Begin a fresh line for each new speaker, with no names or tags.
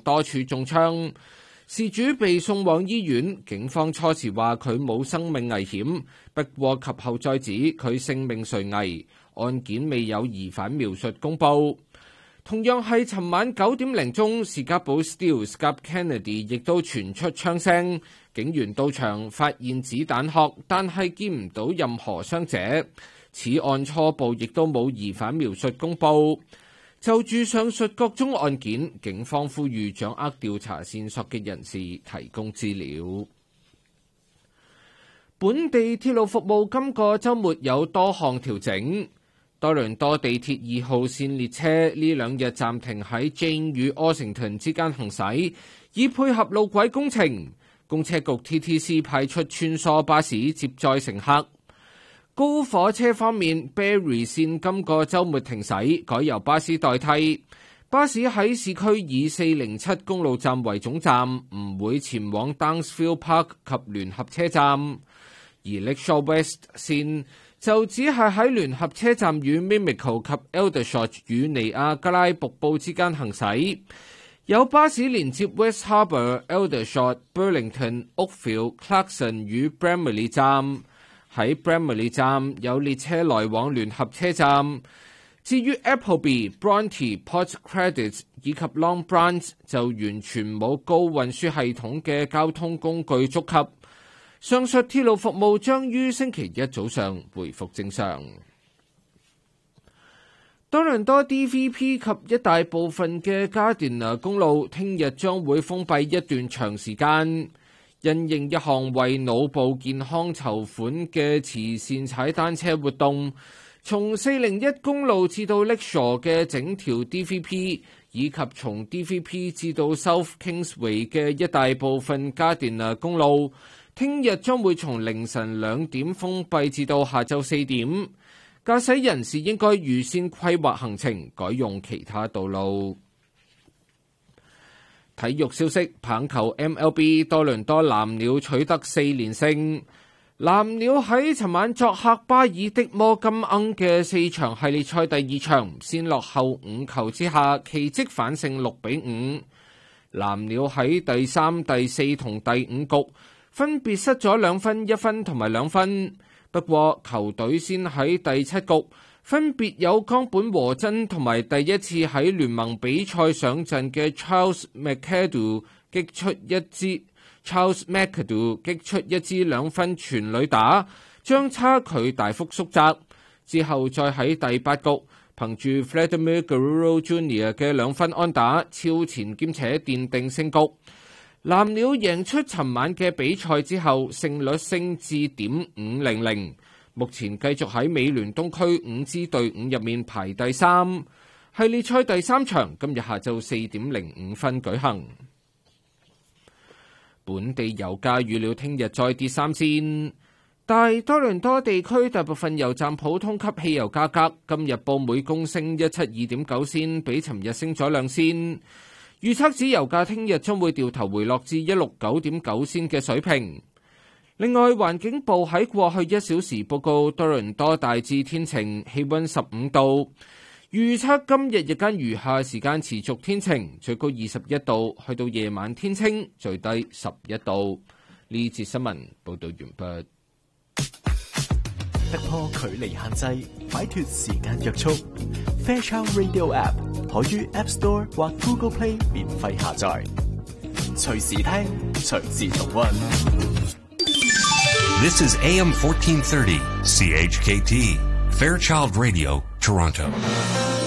多處中槍。事主被送往醫院，警方初時話佢冇生命危險，不過及後再指佢性命垂危。案件未有疑犯描述公佈。同樣係尋晚9點零鐘，士嘉堡 Steeles 及 Kennedy 亦都傳出槍聲，警員到場發現子彈殼，但係見唔到任何傷者。此案初步亦都冇疑犯描述公佈。就住上述各宗案件，警方呼籲掌握調查線索嘅人士提供資料。本地鐵路服務今個週末有多項調整。多倫多地鐵2號線列車呢兩日暫停喺 Jane 與 Ossington 之間行駛，以配合路軌工程。公車局 TTC 派出穿梭巴士接載乘客。高火車方面 ，Barrie 線今個週末停駛，改由巴士代替。巴士喺市區以407公路站為總站，唔會前往 Downsville Park 及聯合車站。而 Lakeshore West 線就只係喺聯合車站與 Mimico 及 Aldershot 與尼亞加拉瀑布之間行駛。有巴士連接 West Harbour、Aldershot、Burlington、Oakville、Clarkson 與 Bramalea 站。喺 Bramalea 站有列車來往聯合車站。至於 Appleby、Bronte、Port Credit 以及 Long Branch 就完全冇高運輸系統嘅交通工具觸及。上述鐵路服務將於星期一早上回復正常。多倫多 DVP 及一大部分嘅 Gardiner 公路聽日將會封閉一段長時間。因應一項為腦部健康籌款嘅慈善踩單車活動，從401公路至到 Lakeshore 嘅整條 DVP， 以及從 DVP 至到 South Kingsway 嘅一大部分 Gardiner 公路，聽日將會從凌晨2點封閉至到下晝4點。駕駛人士應該預先規劃行程，改用其他道路。體育消息，棒球 MLB 多倫多藍鳥取得4連勝。藍鳥喺尋晚作客巴爾的摩金鶯嘅4場系列賽第2場，先落後5球之下，奇蹟反勝6-5。藍鳥喺第3、第4同第5局分別失咗2分、1分同埋2分。不過球隊先喺第7局分別有岡本和真同埋第一次喺聯盟比賽上陣嘅 Charles McAdoo 擊出一支2分全壘打，將差距大幅縮窄。之後再喺第8局憑住 Vladimir Guerrero Jr. 嘅2分安打超前兼且奠定勝局。藍鳥贏出尋晚嘅比賽之後，勝率升至.500，目前繼續喺美聯東區5支隊伍入面排第3。系列賽第3場今日下晝4點05分舉行。本地油價預料聽日再跌3仙。大多倫多地區大部分油站普通級汽油價格今日報每公升172.9仙，比尋日升咗2仙。預測指油價聽日將會掉頭回落至169.9仙嘅水平。另外，環境部喺過去1小時報告多倫多大致天晴，氣溫15度。預測今日日間餘下時間持續天晴，最高21度，去到夜晚天清，最低11度。呢節新聞報道完畢。
突破距離限制，擺脫時間約束。Fairchild Radio App 可於 App Store 或 Google Play 免費下載，隨時聽，隨時重溫。
This is AM 1430 CHKT Fairchild Radio Toronto.